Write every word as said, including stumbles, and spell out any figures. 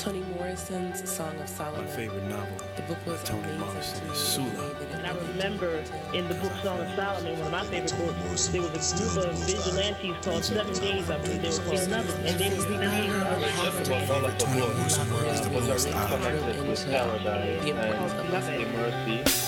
Toni Morrison's Song of Solomon. My favorite novel The book was by Toni amazing Morrison to me. is Sula. And I remember in the book Song of Solomon, one of my favorite books, there was a group of vigilantes called Seven Days, I believe they were called, and they would recreate Toni Morrison is the most connected with paradise and mercy.